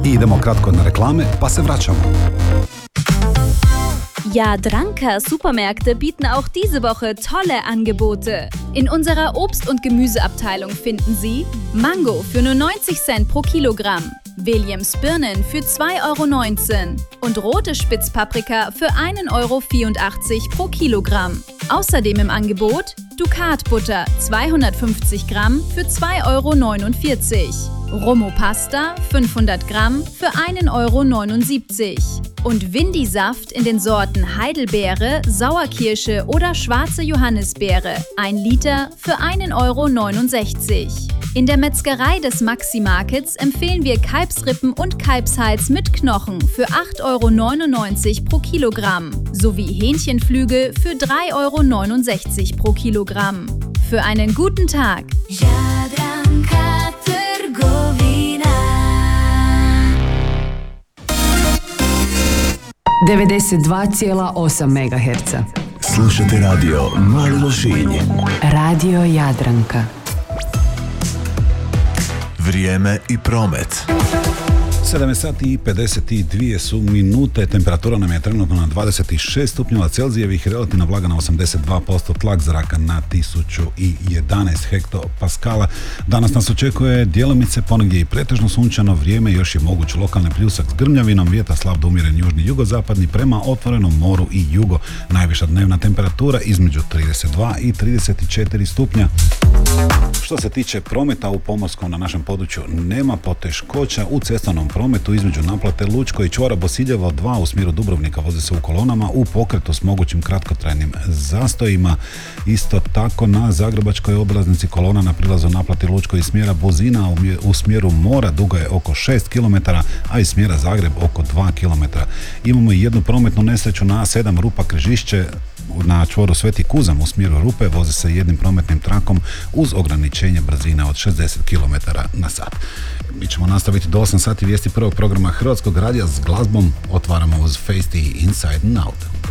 Idemo kratko na reklame, pa se vraćamo. Jadranka Supermärkte bieten auch diese Woche tolle Angebote. In unserer Obst- und Gemüseabteilung finden Sie Mango für nur 90 Cent pro Kilogramm, Williams Birnen für 2,19 € und rote Spitzpaprika für 1,84 € pro Kilogramm. Außerdem im Angebot Dukat-Butter 250 Gramm für 2,49 €, Romo-Pasta 500 Gramm für 1,79 € und Windy-Saft in den Sorten Heidelbeere, Sauerkirsche oder schwarze Johannisbeere 1 Liter für 1,69 €. In der Metzgerei des Maxi-Markets empfehlen wir Kalbsrippen und Kalbshals mit Knochen für 8,99 € pro Kilogramm sowie Hähnchenflügel für 3,69 € pro Kilogramm. Für einen guten Tag. Jadranka trgovina. 92,8 MHz. Slušate radio Mali Lošinj. Radio Jadranka. Vrijeme i promet. 7 sati i 52 su minute, temperatura nam je trenutno na 26 stupnjeva Celzijevih, relativna vlaga na 82%, tlak zraka na 1011 hektopaskala. Danas nas očekuje djelomice, ponegdje i pretežno sunčano vrijeme, još je moguć lokalni pljusak s grmljavinom, vjetar slab do umjeren južni jugozapadni prema otvorenom moru i jugo. Najviša dnevna temperatura između 32 i 34 stupnja. Što se tiče prometa u pomorskom na našem području nema poteškoća. U cestovnom prometu između naplate Lučko i čvora Bosiljevo 2 u smjeru Dubrovnika voze se u kolonama u pokretu s mogućim kratkotrajnim zastojima. Isto tako na Zagrebačkoj obilaznici kolona na prilazu naplati Lučko iz smjera Buzina u smjeru mora duga je oko 6 km, a iz smjera Zagreb oko 2 km. Imamo i jednu prometnu nesreću na 7 Rupa Križišće na čvoru Sveti Kuzam u smjeru Rupe vozi se jednim prometnim trakom uz ograničenje brzine od 60 km na sat. Mi ćemo nastaviti do 8 sati vijesti prvog programa Hrvatskog radija s glazbom. Otvaramo uz Feisty Inside and Out.